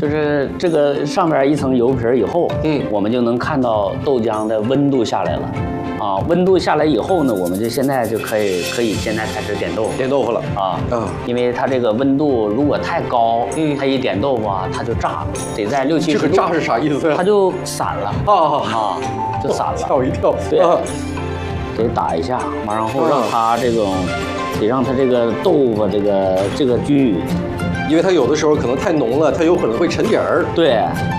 就是这个上面一层油皮以后，我们就能看到豆浆的温度下来了。啊，温度下来以后呢，我们就现在就可以现在开始点豆腐。 点豆腐了啊，因为它这个温度如果太高，它一点豆腐啊，它就炸了，得在60、70度。 这个炸是啥意思呀？ 它就散了就散了。 吓我一跳。 对，得打一下，然后让它这种，得让它这个豆腐这个均匀， 因为它有的时候可能太浓了，它有可能会沉底儿。 对。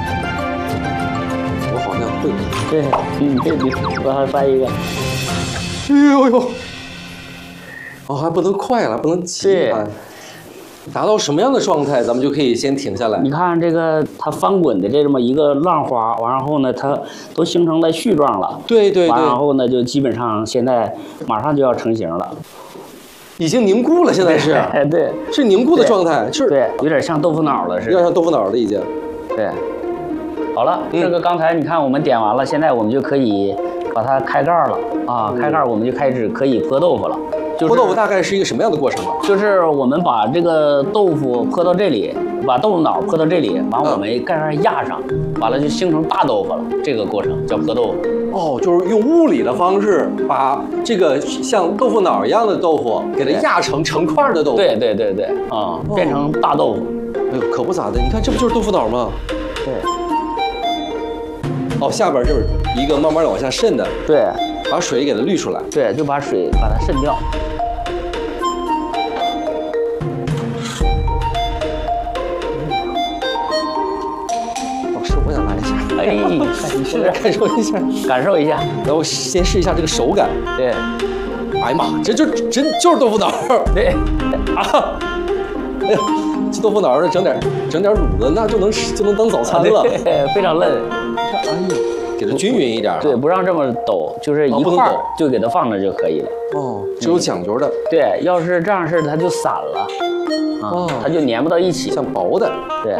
我好像会。 对，对，我还翻一个。 哎呦，哦，还不能快了，不能急。达到什么样的状态，咱们就可以先停下来。 你看这个它翻滚的这么一个浪花，完然后呢，它都形成了絮状了。 对。 完然后呢，就基本上现在马上就要成型了。 已经凝固了，现在是。 对， 是凝固的状态，是。 对，有点像豆腐脑了似的。 有点像豆腐脑了已经。 对。好了，这个刚才你看我们点完了，现在我们就可以把它开盖了啊！开盖我们就开始可以泼豆腐了。 泼豆腐大概是一个什么样的过程啊？ 就是我们把这个豆腐泼到这里，把豆腐脑泼到这里，完我们盖上压上，完了就形成大豆腐了。这个过程叫泼豆腐。 哦，就是用物理的方式把这个像豆腐脑一样的豆腐给它压成块的豆腐。 对，啊，变成大豆腐。 哎呦，可不咋的，你看这不就是豆腐脑吗？ 对。 哦，下边就是一个慢慢的往下渗的， 对， 把水给它滤出来， 对，就把水把它渗掉。 老师，我想来一下， 你试感受一下， 感受一下， 然后先试一下这个手感。 对， 哎呀妈，真就是豆腐脑。 对， 啊，哎呀，这豆腐脑整点卤子，那就能当早餐了， 对，非常嫩。 哎呀，给它均匀一点。 对，不让这么抖，就是一块就给它放着就可以了。 哦，这有讲究的。 对，要是这样式它就散了，它就粘不到一起， 像薄的。 对，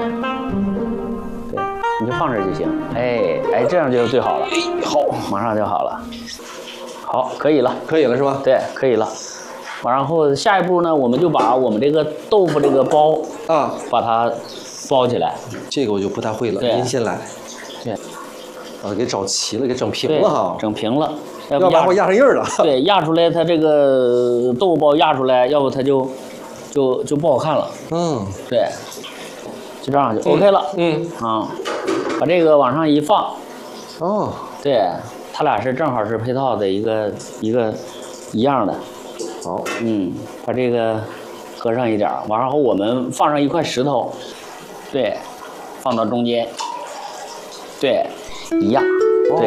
你就放这就行。哎，这样就最好了。好，马上就好了。好，可以了， 可以了是吧？ 对，可以了。然后下一步呢，我们就把我们这个豆腐这个包把它包起来。 这个我就不太会了，您先来。 对。 给找齐了，给整平了哈， 整平了， 要不然会压上印儿了。 对，压出来它这个豆腐包压出来，要不它就不好看了。对，就这样就 OK 了。把这个往上一放。对，它俩是正好是配套的一个一样的。 好， 把这个搁上一点，然后我们放上一块石头，对，放到中间，对。一样，对，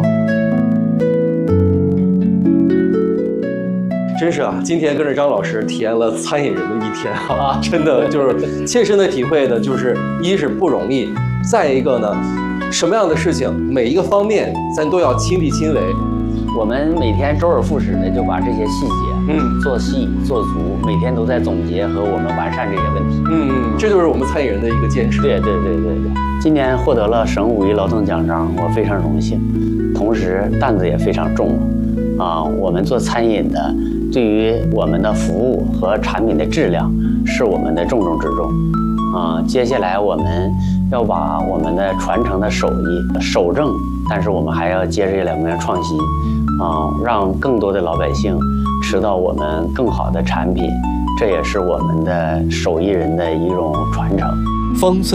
真是啊！今天跟着张老师体验了餐饮人的一天啊，真的就是切身的体会的，就是一是不容易，再一个呢，什么样的事情每一个方面咱都要亲力亲为。 我们每天周而复始的就把这些细节，做细做足，每天都在总结和我们完善这些问题。 这就是我们餐饮人的一个坚持。 对。今年获得了省5.1劳动奖章，我非常荣幸，同时担子也非常重啊。我们做餐饮的，对于我们的服务和产品的质量是我们的重中之重啊。接下来我们要把我们的传承的手艺守正，但是我们还要接着两面创新啊，让更多的老百姓吃到我们更好的产品，这也是我们的手艺人的一种传承。